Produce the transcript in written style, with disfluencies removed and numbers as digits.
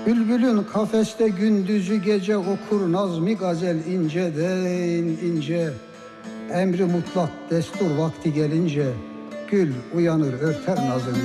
Bülbülün kafeste gündüzü gece okur nazmi gazel inceden ince. Emri mutlak destur vakti gelince gül uyanır örter nazını.